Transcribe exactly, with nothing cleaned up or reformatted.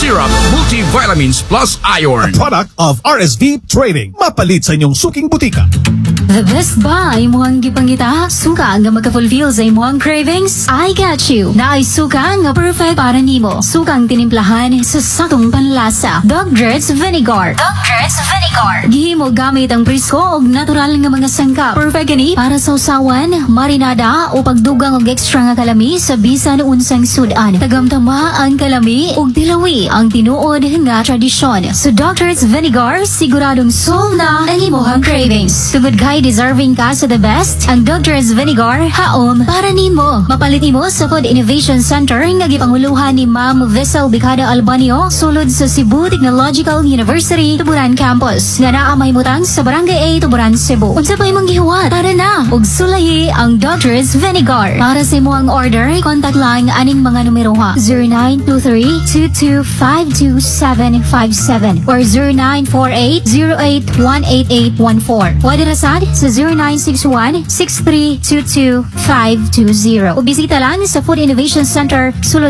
Syrup Multivitamins Plus Iron. Product of R S V Trading. Mapalit sa inyong suking butika. The best buy mo ang gipangita, suka nga magka-fulfill sa imong cravings. I got you. Naay suka nga perfect para nimo. Sukang tinimplahan sa sakong panlasa. Dogger's Vinegar. Dogger's Vinegar. Gihimo gamit ang presko og natural nga mga sangkap. Perfect gani para sa usawan, marinada o pagdugang og extra nga kalami sa bisan unsang sudan. Tagamtama ang kalami ug tilawi ang tinuod nga tradisyon. So Dogger's Vinegar siguradong solve na ang imong cravings. Tugod kay deserving ka sa the best, ang Dogger's Vinegar haom para nimo. Mapalit nimo sa Food Innovation Center nga gipanguluhan ni Ma'am Vessel Bicada Albanio sulod sa Cebu Technological University Tuburan Campus nga naa mahimutang sa Barangay A, Tuburan, Cebu. Unsa pa imong gihuwat? Tara na ug sulayi ang Dogger's Vinegar. Para sa imong order, contact lang aning mga numero ha: zero nine two three, two two five two seven five seven or zero nine four eight, zero eight one eight eight one four. Wadi rasad sa zero nine six one, six three two two five two zero. O bisita lang sa Food Innovation Center sulod